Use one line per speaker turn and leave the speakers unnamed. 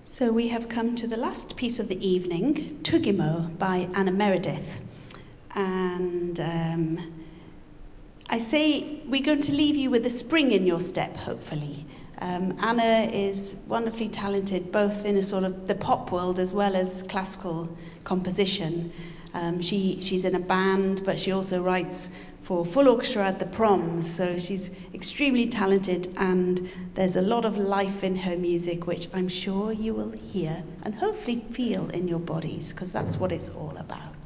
So we have come to the last piece of the evening, Tugimo by Anna Meredith. And I say we're going to leave you with a spring in your step, hopefully. Anna is wonderfully talented, both in a sort of the pop world as well as classical composition. She's in a band, but she also writes for full orchestra at the Proms, so she's extremely talented, and there's a lot of life in her music, which I'm sure you will hear and hopefully feel in your bodies, because that's what it's all about.